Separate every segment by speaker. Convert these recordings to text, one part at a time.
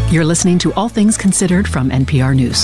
Speaker 1: You're listening to All Things Considered from NPR News.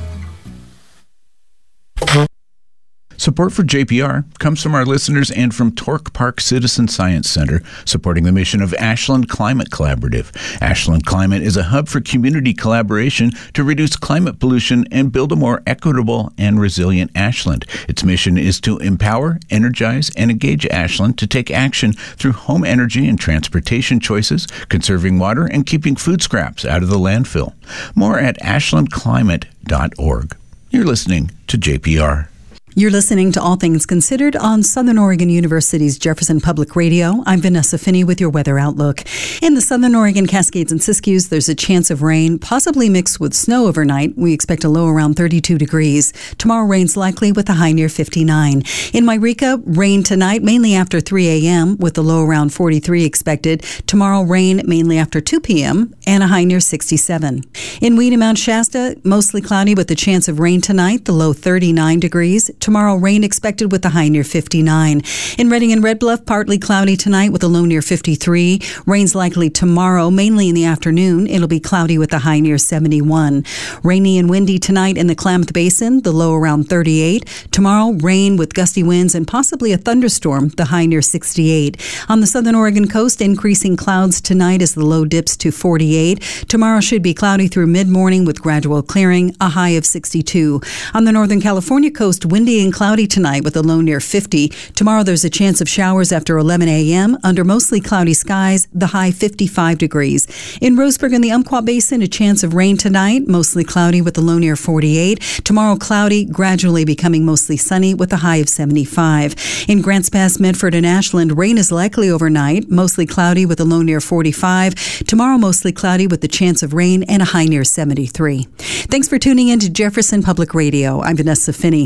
Speaker 2: Support for JPR comes from our listeners and from Torque Park Citizen Science Center, supporting the mission of Ashland Climate Collaborative. Ashland Climate is a hub for community collaboration to reduce climate pollution and build a more equitable and resilient Ashland. Its mission is to empower, energize, and engage Ashland to take action through home energy and transportation choices, conserving water, and keeping food scraps out of the landfill. More at ashlandclimate.org. You're listening to JPR.
Speaker 3: You're listening to All Things Considered on Southern Oregon University's Jefferson Public Radio. I'm Vanessa Finney with your weather outlook. In the Southern Oregon Cascades and Siskiyous, there's a chance of rain, possibly mixed with snow overnight. We expect a low around 32 degrees. Tomorrow, rain's likely with a high near 59. In Yreka, rain tonight, mainly after 3 a.m., with a low around 43 expected. Tomorrow, rain mainly after 2 p.m., and a high near 67. In Weed and Mount Shasta, mostly cloudy with a chance of rain tonight, the low 39 degrees. Tomorrow, rain expected with a high near 59. In Redding and Red Bluff, partly cloudy tonight with a low near 53. Rain's likely tomorrow, mainly in the afternoon. It'll be cloudy with a high near 71. Rainy and windy tonight in the Klamath Basin, the low around 38. Tomorrow, rain with gusty winds and possibly a thunderstorm, the high near 68. On the southern Oregon coast, increasing clouds tonight as the low dips to 48. Tomorrow should be cloudy through mid-morning with gradual clearing, a high of 62. On the Northern California coast, windy and cloudy tonight with a low near 50. Tomorrow there's a chance of showers after 11 a.m. under mostly cloudy skies, the high 55 degrees. In Roseburg and the Umpqua Basin, a chance of rain tonight, mostly cloudy with a low near 48. Tomorrow cloudy, gradually becoming mostly sunny with a high of 75. In Grants Pass, Medford, and Ashland, rain is likely overnight, mostly cloudy with a low near 45. Tomorrow mostly cloudy with the chance of rain and a high near 73. Thanks for tuning in to Jefferson Public Radio. I'm Vanessa Finney.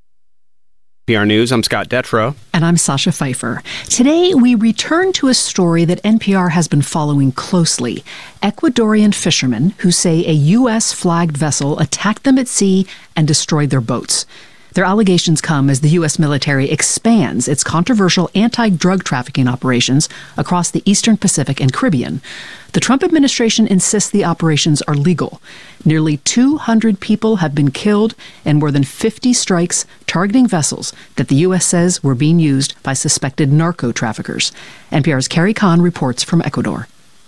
Speaker 4: NPR News, I'm Scott Detrow.
Speaker 1: And I'm Sasha Pfeiffer. Today, we return to a story that NPR has been following closely. Ecuadorian fishermen who say a U.S.-flagged vessel attacked them at sea and destroyed their boats. Their allegations come as the U.S. military expands its controversial anti-drug trafficking operations across the Eastern Pacific and Caribbean. The Trump administration insists the operations are legal. Nearly 200 people have been killed and more than 50 strikes targeting vessels that the U.S. says were being used by suspected narco-traffickers. NPR's Carrie Kahn reports from Ecuador.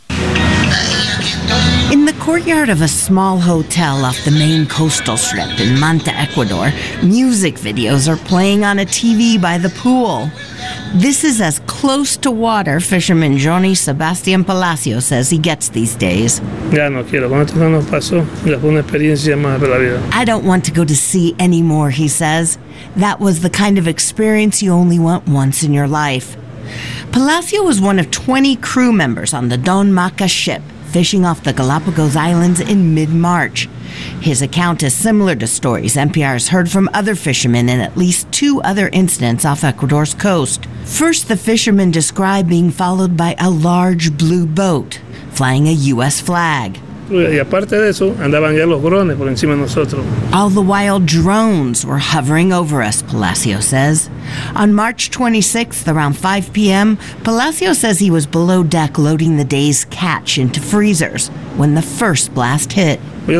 Speaker 5: In the courtyard of a small hotel off the main coastal strip in Manta, Ecuador, music videos are playing on a TV by the pool. This is as close to water fisherman Johnny Sebastian Palacio says he gets these days. I don't want to go to sea anymore, he says. That was the kind of experience you only want once in your life. Palacio was one of 20 crew members on the Don Maca ship, fishing off the Galapagos Islands in mid-March. His account is similar to stories NPR has heard from other fishermen in at least 2 other incidents off Ecuador's coast. First, the fishermen described being followed by a large blue boat, flying a U.S. flag. All the while, drones were hovering over us, Palacio says. On March 26th, around 5 p.m., Palacio says he was below deck loading the day's catch into freezers when the first blast hit. I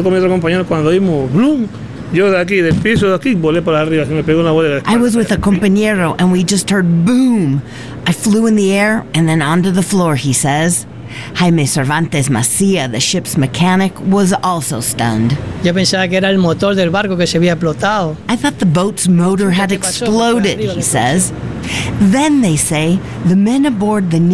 Speaker 5: was with a compañero and we just heard boom. I flew in the air and then onto the floor, he says. Jaime Cervantes Macia, the ship's mechanic, was also stunned. I thought the boat's motor had exploded, he says. Then, they say, the men aboard the